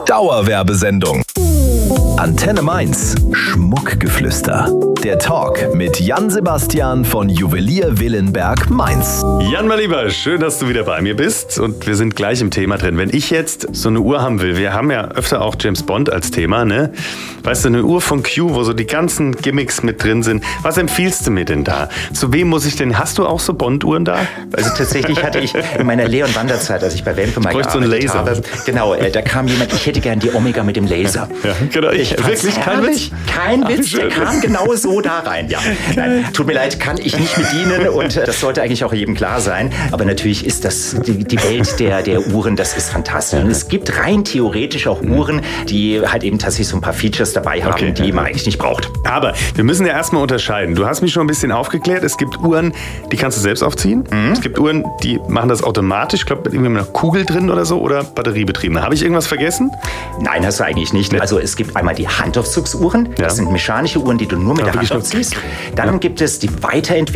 Dauerwerbesendung. Antenne Mainz. Schmuckgeflüster. Der Talk mit Jan Sebastian von Juwelier Willenberg Mainz. Jan, mein Lieber, schön, dass du wieder bei mir bist und wir sind gleich im Thema drin. Wenn ich jetzt so eine Uhr haben will, wir haben ja öfter auch James Bond als Thema, ne? Weißt du, eine Uhr von Q, wo so die ganzen Gimmicks mit drin sind. Was empfiehlst du mir denn da? Zu wem muss ich denn, hast du auch so Bond-Uhren da? Also tatsächlich hatte ich in meiner Lehr- und Wanderzeit, als ich bei Wempe mal gearbeitet habe, genau, da kam jemand, ich hätte gern die Omega mit dem Laser. Ja, genau. Wirklich kein Witz? Kein Witz, der kam genau so da rein. Ja. Nein, tut mir leid, kann ich nicht bedienen und das sollte eigentlich auch jedem klar sein. Aber natürlich ist das die Welt der Uhren, das ist fantastisch. Und es gibt rein theoretisch auch Uhren, die halt eben tatsächlich so ein paar Features dabei haben, die man eigentlich nicht braucht. Aber wir müssen ja erstmal unterscheiden. Du hast mich schon ein bisschen aufgeklärt. Es gibt Uhren, die kannst du selbst aufziehen. Es gibt Uhren, die machen das automatisch. Ich glaube, mit irgendwie einer Kugel drin oder so oder batteriebetrieben. Habe ich irgendwas vergessen? Nein, hast du eigentlich nicht. Also es gibt einmal die Handaufzugsuhren. Das sind mechanische Uhren, die du nur mit der Hand aufziehst. Dann gibt es die Weiterentwicklung